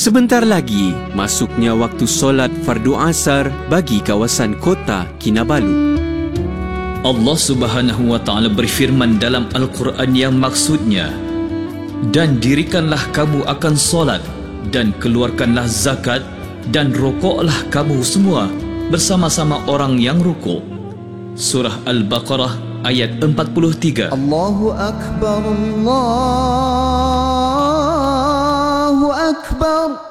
Sebentar lagi, masuknya waktu solat fardu asar bagi kawasan kota Kinabalu. Allah Subhanahu wa taala berfirman dalam Al-Quran yang maksudnya, dan dirikanlah kamu akan solat dan keluarkanlah zakat dan rokoklah kamu semua bersama-sama orang yang rukuk. Surah Al-Baqarah ayat 43. Allahu Akbar, Allahu Akbar.